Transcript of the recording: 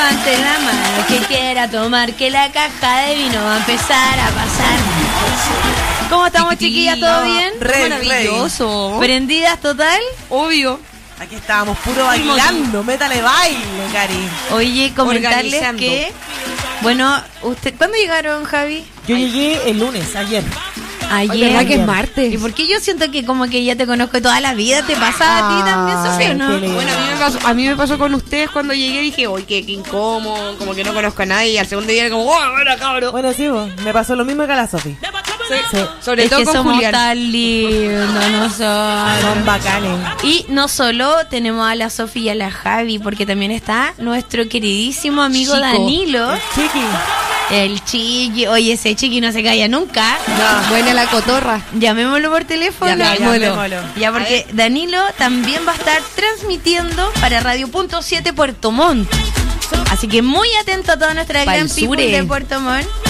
levante la mano que quiera tomar, que la caja de vino va a empezar a pasar. ¿Cómo estamos, chiquillas? ¿Todo bien? Maravilloso. ¿Prendidas total? Obvio. Aquí estábamos puro bailando, métale baile, Cari. Oye, comentarles que... Bueno, ¿cuándo llegaron, Javi? Yo llegué el lunes, ayer. Ayer. ¿Verdad que es martes? ¿Y por qué yo siento que como que ya te conozco toda la vida? ¿Te pasa a ti también, Sofía, o no? Bueno, a mí me pasó con ustedes cuando llegué. Dije, oye, qué incómodo, como que no conozco a nadie. Y al segundo día era como, ¡oh, bueno, cabrón! Bueno, sí, me pasó lo mismo que a la Sofi. Sí. Sobre todo que con somos Julián. tan lindos nosotros. Son bacanes. Y no solo tenemos a la Sofía y a la Javi, porque también está nuestro queridísimo amigo Chico. Danilo. Chiqui. El Chiqui. Oye, ese Chiqui no se calla nunca. No, buena la cotorra. Llamémoslo por teléfono. Llamémoslo. Ya, porque Danilo también va a estar transmitiendo para Radio.7 Puerto Montt. Así que muy atento a toda nuestra Pa'l gran people sure. de Puerto Montt.